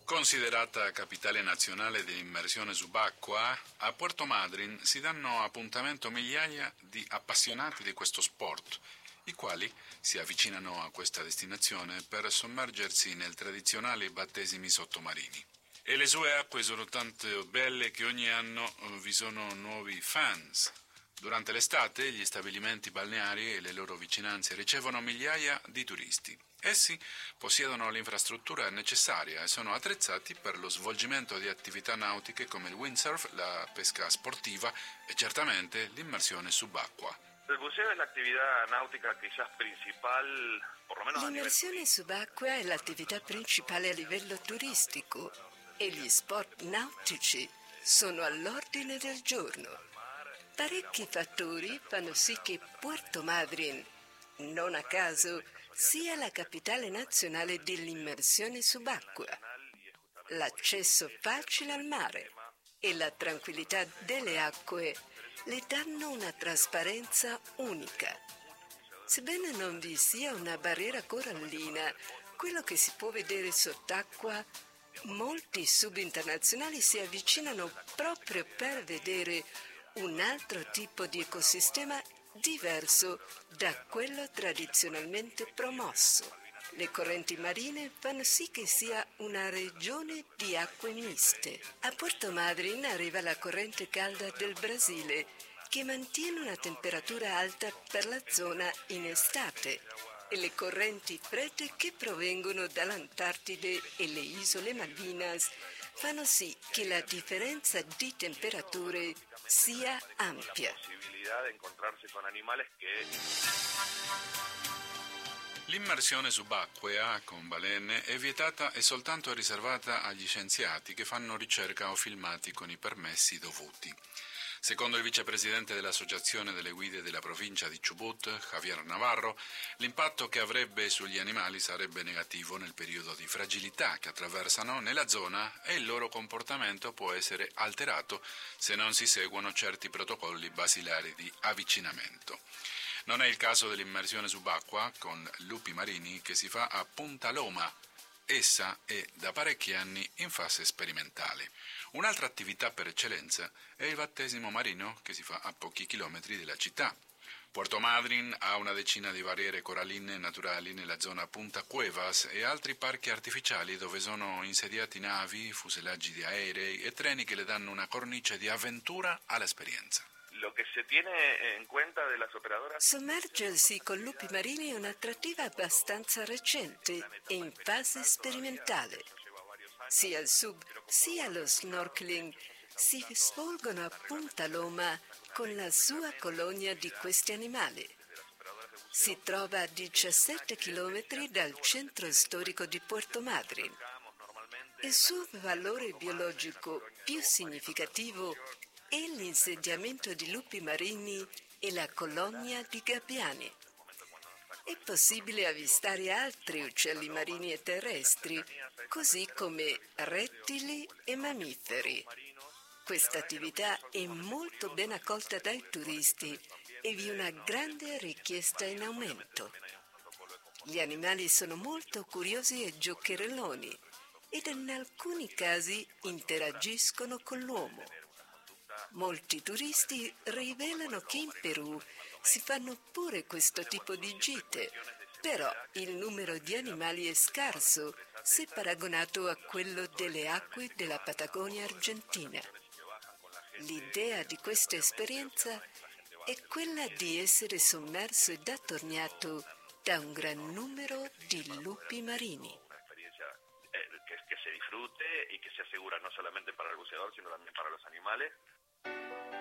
Considerata capitale nazionale dell'immersione subacquea, a Puerto Madryn si danno appuntamento migliaia di appassionati di questo sport, i quali si avvicinano a questa destinazione per sommergersi nei tradizionali battesimi sottomarini. E le sue acque sono tanto belle che ogni anno vi sono nuovi fans. Durante l'estate gli stabilimenti balneari e le loro vicinanze ricevono migliaia di turisti. Essi possiedono l'infrastruttura necessaria e sono attrezzati per lo svolgimento di attività nautiche come il windsurf, la pesca sportiva e certamente l'immersione subacquea. El buceo es la actividad náutica quizás principal, por lo menos a nivel L'immersione subacquea è l'attività principale a livello turistico e gli sport nautici sono all'ordine del giorno. Parecchi fattori fanno sì che Puerto Madryn, non a caso, sia la capitale nazionale dell'immersione subacquea. L'accesso facile al mare e la tranquillità delle acque le danno una trasparenza unica. Sebbene non vi sia una barriera corallina, quello che si può vedere sott'acqua, molti subinternazionali si avvicinano proprio per vedere un altro tipo di ecosistema diverso da quello tradizionalmente promosso. Le correnti marine fanno sì che sia una regione di acque miste. A Puerto Madryn arriva la corrente calda del Brasile, che mantiene una temperatura alta per la zona in estate, e le correnti fredde che provengono dall'Antartide e le isole Malvinas fanno sì che la differenza di temperature sia ampia. L'immersione subacquea con balene è vietata e soltanto riservata agli scienziati che fanno ricerca o filmati con i permessi dovuti. Secondo il vicepresidente dell'Associazione delle Guide della provincia di Chubut, Javier Navarro, l'impatto che avrebbe sugli animali sarebbe negativo nel periodo di fragilità che attraversano nella zona e il loro comportamento può essere alterato se non si seguono certi protocolli basilari di avvicinamento. Non è il caso dell'immersione subacquea con lupi marini che si fa a Punta Loma. Essa è da parecchi anni in fase sperimentale. Un'altra attività per eccellenza è il battesimo marino che si fa a pochi chilometri dalla città. Puerto Madryn ha una decina di barriere coralline naturali nella zona Punta Cuevas e altri parchi artificiali dove sono insediati navi, fuselaggi di aerei e treni che le danno una cornice di avventura all'esperienza. Lo che si tiene in cuenta de las operadoras. Sommergersi con lupi marini è un'attrattiva abbastanza recente e in fase sperimentale. Sia il sub sia lo snorkeling si svolgono a Punta Loma con la sua colonia di questi animali. Si trova a 17 chilometri dal centro storico di Puerto Madryn. Il suo valore biologico più significativo è l'insediamento di lupi marini e la colonia di gabbiani. È possibile avvistare altri uccelli marini e terrestri, così come rettili e mammiferi. Questa attività è molto ben accolta dai turisti e vi è una grande richiesta in aumento. Gli animali sono molto curiosi e giocherelloni ed in alcuni casi interagiscono con l'uomo. Molti turisti rivelano che in Perù si fanno pure questo tipo di gite, però il numero di animali è scarso se paragonato a quello delle acque della Patagonia argentina. L'idea di questa esperienza è quella di essere sommerso ed attorniato da un gran numero di lupi marini. Que se disfrute y que se asegura no solamente para el buceador, sino también para los animales.